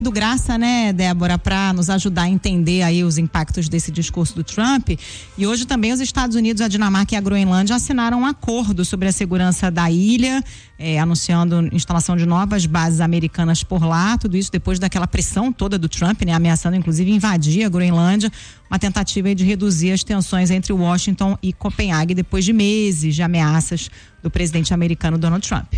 Do Graça, né, Débora, para nos ajudar a entender aí os impactos desse discurso do Trump. E hoje também os Estados Unidos, a Dinamarca e a Groenlândia assinaram um acordo sobre a segurança da ilha, anunciando instalação de novas bases americanas por lá. Tudo isso depois daquela pressão toda do Trump, né, ameaçando inclusive invadir a Groenlândia. Uma tentativa aí de reduzir as tensões entre Washington e Copenhague depois de meses de ameaças do presidente americano Donald Trump.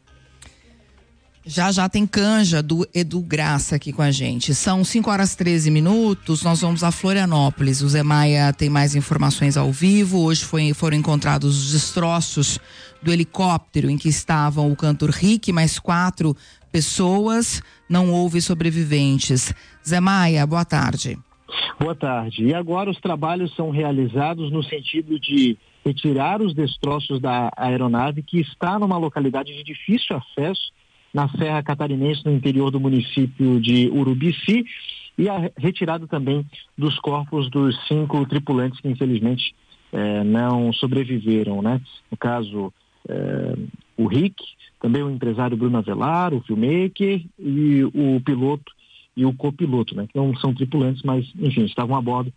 Já tem canja do Edu Graça aqui com a gente. São 5h13, nós vamos a Florianópolis. O Zé Maia tem mais informações ao vivo. Hoje foram encontrados os destroços do helicóptero em que estavam o cantor Rick, mais 4 pessoas. Não houve sobreviventes. Zé Maia, boa tarde. Boa tarde. E agora os trabalhos são realizados no sentido de retirar os destroços da aeronave que está numa localidade de difícil acesso na Serra Catarinense, no interior do município de Urubici, e a retirada também dos corpos dos 5 tripulantes que infelizmente não sobreviveram, né? No caso, o Rick, também o empresário Bruno Avelar, o filmmaker e o piloto e o copiloto, né? Que não são tripulantes, mas enfim, estavam a bordo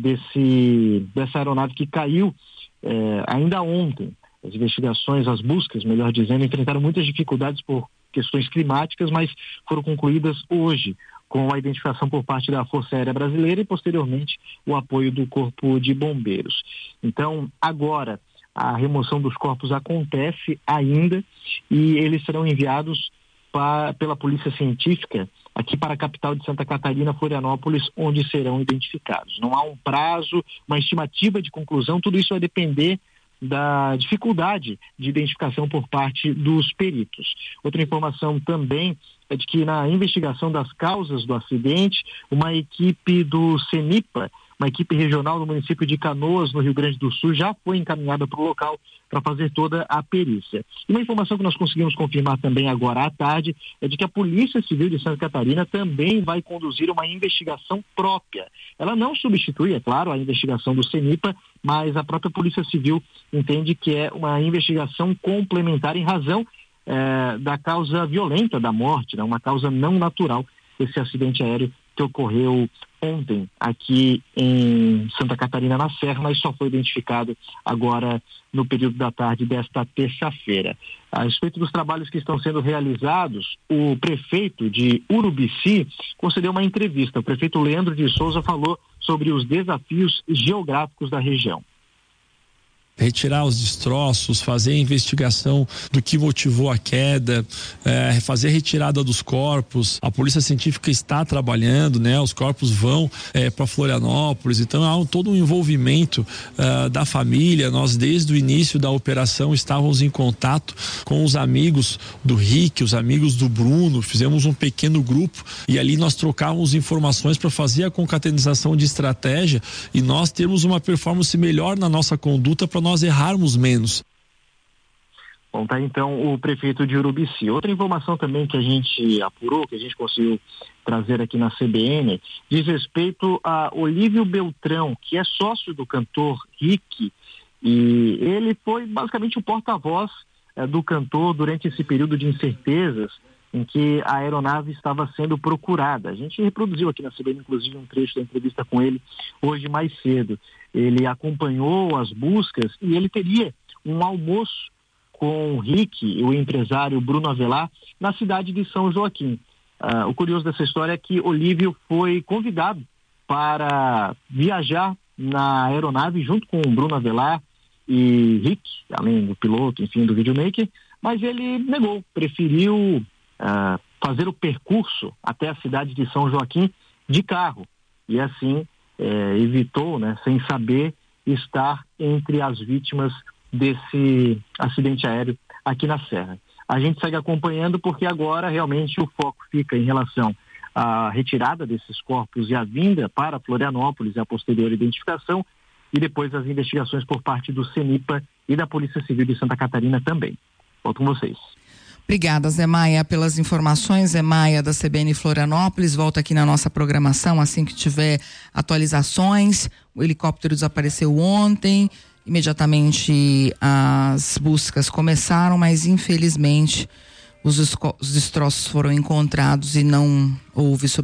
dessa aeronave que caiu ainda ontem. As investigações, as buscas, melhor dizendo, enfrentaram muitas dificuldades por questões climáticas, mas foram concluídas hoje com a identificação por parte da Força Aérea Brasileira e posteriormente o apoio do Corpo de Bombeiros. Então, agora a remoção dos corpos acontece ainda e eles serão enviados pela Polícia Científica aqui para a capital de Santa Catarina, Florianópolis, onde serão identificados. Não há um prazo, uma estimativa de conclusão, tudo isso vai depender da dificuldade de identificação por parte dos peritos. Outra informação também é de que na investigação das causas do acidente, uma equipe do CENIPA, uma equipe regional no município de Canoas, no Rio Grande do Sul, já foi encaminhada para o local para fazer toda a perícia. E uma informação que nós conseguimos confirmar também agora à tarde é de que a Polícia Civil de Santa Catarina também vai conduzir uma investigação própria. Ela não substitui, é claro, a investigação do CENIPA, mas a própria Polícia Civil entende que é uma investigação complementar em razão da causa violenta da morte, né? Uma causa não natural desse acidente aéreo que ocorreu ontem aqui em Santa Catarina, na Serra, mas só foi identificado agora no período da tarde desta terça-feira. A respeito dos trabalhos que estão sendo realizados, o prefeito de Urubici concedeu uma entrevista. O prefeito Leandro de Souza falou sobre os desafios geográficos da região. Retirar os destroços, fazer a investigação do que motivou a queda, fazer a retirada dos corpos. A Polícia Científica está trabalhando, né? Os corpos vão para Florianópolis, então há todo um envolvimento da família. Nós desde o início da operação estávamos em contato com os amigos do Rick, os amigos do Bruno, fizemos um pequeno grupo e ali nós trocávamos informações para fazer a concatenação de estratégia e nós termos uma performance melhor na nossa conduta para nós errarmos menos. Bom, tá então o prefeito de Urubici. Outra informação também que a gente apurou, que a gente conseguiu trazer aqui na CBN, diz respeito a Olívio Beltrão, que é sócio do cantor Rick, e ele foi basicamente o porta-voz do cantor durante esse período de incertezas em que a aeronave estava sendo procurada. A gente reproduziu aqui na CBN, inclusive, um trecho da entrevista com ele hoje mais cedo. Ele acompanhou as buscas e ele teria um almoço com o Rick e o empresário Bruno Avelar na cidade de São Joaquim. O curioso dessa história é que Olívio foi convidado para viajar na aeronave junto com o Bruno Avelar e Rick, além do piloto, enfim, do videomaker, mas ele negou, preferiu fazer o percurso até a cidade de São Joaquim de carro e assim evitou, né, sem saber, estar entre as vítimas desse acidente aéreo aqui na Serra. A gente segue acompanhando porque agora realmente o foco fica em relação à retirada desses corpos e a vinda para Florianópolis e a posterior identificação e depois as investigações por parte do CENIPA e da Polícia Civil de Santa Catarina também. Volto com vocês. Obrigada, Zé Maia, pelas informações. Zé Maia, da CBN Florianópolis, volta aqui na nossa programação assim que tiver atualizações. O helicóptero desapareceu ontem, imediatamente as buscas começaram, mas infelizmente os destroços foram encontrados e não houve